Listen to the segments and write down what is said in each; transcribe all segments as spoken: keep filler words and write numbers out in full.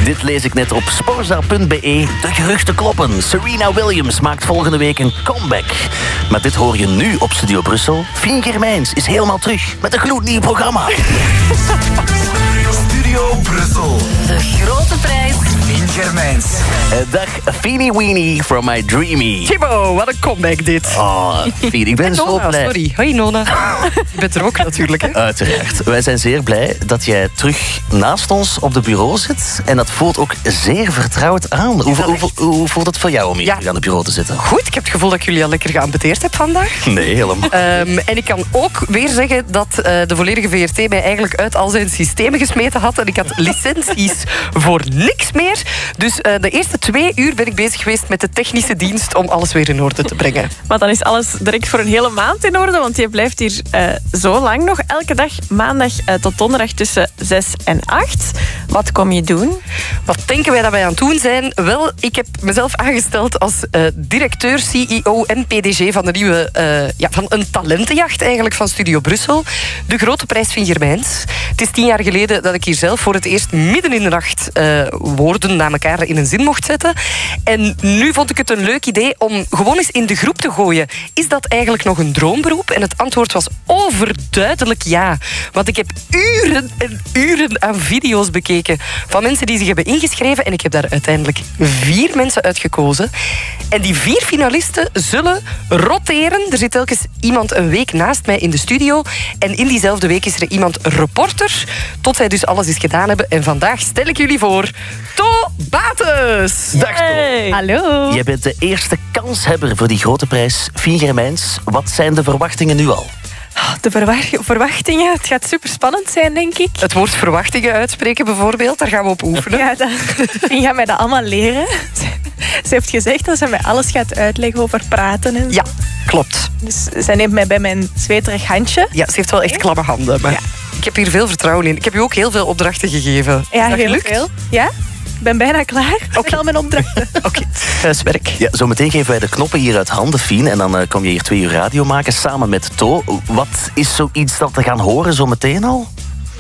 Dit lees ik net op sporza punt be. De geruchten kloppen. Serena Williams maakt volgende week een comeback. Maar dit hoor je nu op Studio Brussel. Fien Germijns is helemaal terug met een gloednieuw programma. Studio Brussel. De grote prijs. Fien Germijns. Uh, dag, Feenie Weenie from my dreamy. Thibaut, wat een comeback dit. Oh, Fien, ik ben zo Nona, blij. sorry. Hoi Nona. Je bent er ook natuurlijk, hè? Uiteraard. Wij zijn zeer blij dat jij terug naast ons op de bureau zit. En dat voelt ook zeer vertrouwd aan. Hoe, hoe, hoe, hoe voelt het voor jou om hier Ja. terug aan het bureau te zitten? Goed, ik heb het gevoel dat ik jullie al lekker geambeteerd heb vandaag. Nee, helemaal. Um, en ik kan ook weer zeggen dat uh, de volledige V R T mij eigenlijk uit al zijn systemen gesmeten had. En ik had licenties voor niks meer. Dus uh, de eerste twee uur ben ik bezig geweest met de technische dienst om alles weer in orde te brengen. Maar dan is alles direct voor een hele maand in orde, want je blijft hier uh, zo lang nog. Elke dag, maandag uh, tot donderdag tussen zes en acht. Wat kom je doen? Wat denken wij dat wij aan het doen zijn? Wel, ik heb mezelf aangesteld als uh, directeur, C E O en P D G van, de nieuwe, uh, ja, van een talentenjacht eigenlijk van Studio Brussel. De grote prijs Fien Germijns. Het is tien jaar geleden dat ik hier zelf voor het eerst midden in de nacht uh, woorden na elkaar in een zin mocht zetten. En nu vond ik het een leuk idee om gewoon eens in de groep te gooien. Is dat eigenlijk nog een droomberoep? En het antwoord was overduidelijk ja. Want ik heb uren en uren aan video's bekeken van mensen die zich hebben ingeschreven. En ik heb daar uiteindelijk vier mensen uitgekozen. En die vier finalisten zullen roteren. Er zit telkens iemand een week naast mij in de studio. En in diezelfde week is er iemand reporter. Tot zij dus alles eens gedaan hebben. En vandaag stel ik jullie voor To Bates. Dag To. Hey. Hallo. Jij bent de eerste kanshebber voor die grote prijs. Fien Germijns, wat zijn de verwachtingen nu al? De verwa- verwachtingen, het gaat super spannend zijn, denk ik. Het woord verwachtingen uitspreken bijvoorbeeld, daar gaan we op oefenen. Ja, dat, die gaat mij dat allemaal leren. Ze heeft gezegd dat ze mij alles gaat uitleggen over praten en zo. Ja, klopt. Dus zij neemt mij bij mijn zweterig handje. Ja, ze heeft wel echt klamme handen. Maar Ja. ik heb hier veel vertrouwen in. Ik heb u ook heel veel opdrachten gegeven. Ja, Is dat heel gelukt? veel. Ja, ik ben bijna klaar met al mijn opdrachten. Oké, okay. huiswerk. Ja, zometeen geven wij de knoppen hier uit handen, Fien. En dan uh, kom je hier twee uur radio maken samen met To. Wat is zoiets dat we gaan horen zometeen al?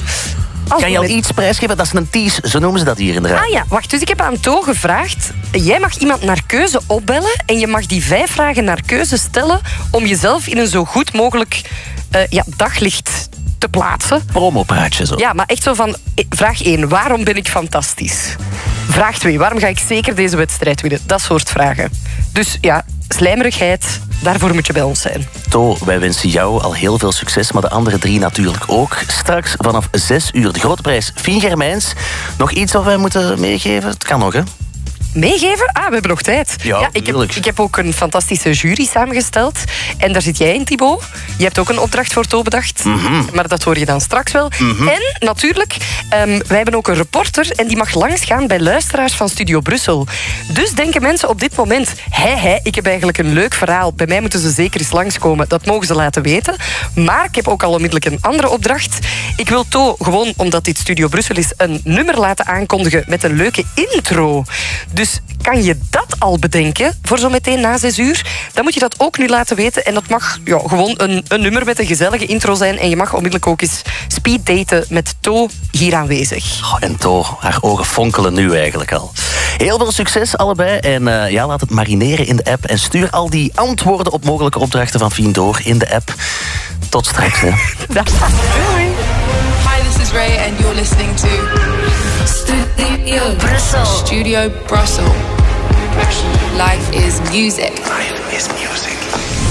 Als Kan je al we met- iets prijsgeven? Dat is een tease, zo noemen ze dat hier in de radio. Ah ja, wacht. Dus ik heb aan To gevraagd. Jij mag iemand naar keuze opbellen. En je mag die vijf vragen naar keuze stellen. Om jezelf in een zo goed mogelijk uh, ja, daglicht te plaatsen. Promopraatje zo. Ja, maar echt zo van... Vraag één. Waarom ben ik fantastisch? Vraag twee. Waarom ga ik zeker deze wedstrijd winnen? Dat soort vragen. Dus ja, slijmerigheid. Daarvoor moet je bij ons zijn. To, wij wensen jou al heel veel succes, maar de andere drie natuurlijk ook. Straks vanaf zes uur de grote prijs Fien Germijns. Nog iets wat wij moeten meegeven? Het kan nog, hè? Meegeven? Ah, we hebben nog tijd. Ja, ik, heb, tuurlijk. ik heb ook een fantastische jury samengesteld. En daar zit jij in, Thibaut. Je hebt ook een opdracht voor To bedacht. Mhm. Maar dat hoor je dan straks wel. En natuurlijk, um, wij hebben ook een reporter. En die mag langsgaan bij luisteraars van Studio Brussel. Dus denken mensen op dit moment... Hé, hé, ik heb eigenlijk een leuk verhaal. Bij mij moeten ze zeker eens langskomen. Dat mogen ze laten weten. Maar ik heb ook al onmiddellijk een andere opdracht. Ik wil To, gewoon omdat dit Studio Brussel is... een nummer laten aankondigen met een leuke intro. Dus kan je dat al bedenken voor zo meteen na zes uur? Dan moet je dat ook nu laten weten. En dat mag ja, gewoon een, een nummer met een gezellige intro zijn. En je mag onmiddellijk ook eens speeddaten met To hier aanwezig. Oh, en To, haar ogen fonkelen nu eigenlijk al. Heel veel succes allebei. En uh, ja, laat het marineren in de app. En stuur al die antwoorden op mogelijke opdrachten van Fien door in de app. Tot straks, hè. Dag. Hi, this is Ray and you're listening to Studio Brussel. Studio Brussel. Life is music. Life is music.